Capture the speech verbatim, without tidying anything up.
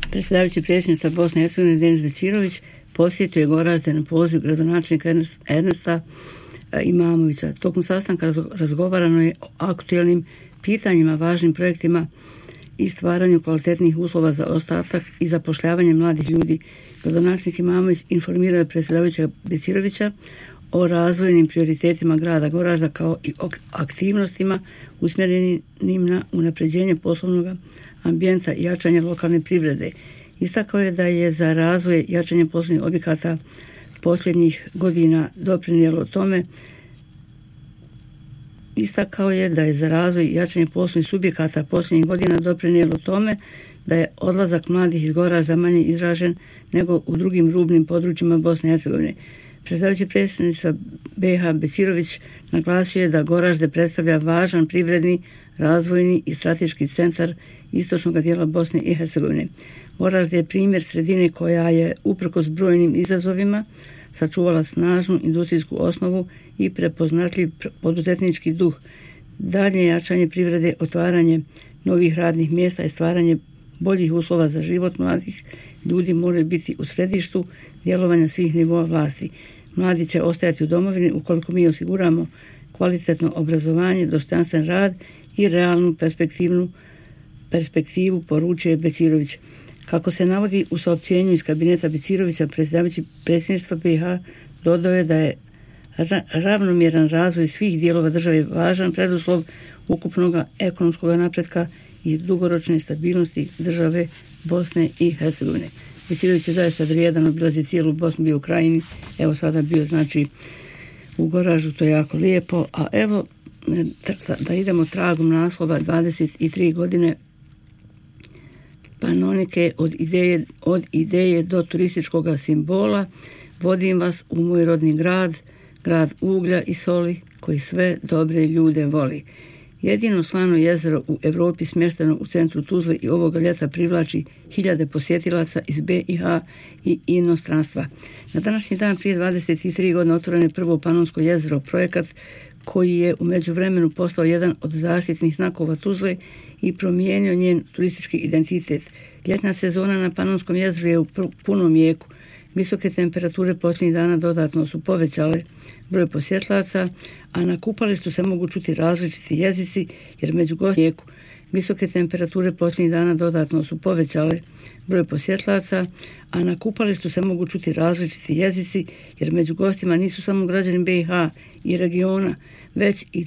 Predsjedavajući predsjedništva Bosne i Hercegovine Denis Bećirović posjetio je Goražde na poziv gradonačelnika Ernesta Imamovića. Tokom sastanka razgovarano je o aktuelnim pitanjima, važnim projektima i stvaranju kvalitetnih uslova za ostatak i zapošljavanje mladih ljudi. Gradonačelnik Imamović informirao je predsjedavajućeg Bećirovića o razvojnim prioritetima grada Goražda kao i o aktivnostima usmjerenim na unapređenje poslovnog ambijenta i jačanje lokalne privrede. Istakao je da je za razvoj jačanje poslovnih objekata posljednjih godina doprinijelo tome Istakao je da je za razvoj i jačanje poslovnih subjekata posljednjih godina doprinijelo tome da je odlazak mladih iz Goražda manje izražen nego u drugim rubnim područjima Bosne i Hercegovine. Predsjedavajući predsjednica B iH Bećirović naglasio je da Goražde predstavlja važan privredni, razvojni i strateški centar istočnog dijela Bosne i Hercegovine. Goražde je primjer sredine koja je uprkos brojnim izazovima sačuvala snažnu industrijsku osnovu i prepoznatljiv poduzetnički duh. Dalje jačanje privrede, otvaranje novih radnih mjesta i stvaranje boljih uslova za život mladih ljudi moraju biti u središtu djelovanja svih nivoa vlasti. Mladi će ostajati u domovini ukoliko mi osiguramo kvalitetno obrazovanje, dostojanstven rad i realnu perspektivnu perspektivu, poručuje Bećirović. Kako se navodi u saopćenju iz kabineta Bećirovića, predsjedavajući predsjedništva B iH dodao je da je ravnomjeran razvoj svih dijelova države važan preduslov ukupnog ekonomskog napretka i dugoročne stabilnosti države Bosne i Hercegovine. Bećirović je zaista vrijedan, obilazi cijelu Bosnu, bio u Krajini, evo sada bio znači u Goraždu, to je jako lijepo, a evo da idemo tragom naslova dvadeset tri godine Panonike od ideje, od ideje do turističkog simbola. Vodim vas u moj rodni grad, grad uglja i soli koji sve dobre ljude voli. Jedino slano jezero u Europi smješteno u centru Tuzle i ovoga ljeta privlači hiljade posjetilaca iz B iH i inostranstva. Na današnji dan prije dvadeset tri godine otvoreno je prvo Panonsko jezero, projekat koji je u međuvremenu postao jedan od zaštitnih znakova Tuzle i promijenio njen turistički identitet. Ljetna sezona na Panonskom jezeru je u punom jeku. Visoke temperature posljednjih dana dodatno su povećale broj posjetlaca, a na kupalištu se mogu čuti različiti jezici jer među gostima Visoke temperature posljednjih dana dodatno su povećale broj posjetlaca, a na kupalištu se mogu čuti različiti jezici jer među gostima nisu samo građani B iH i regiona, već i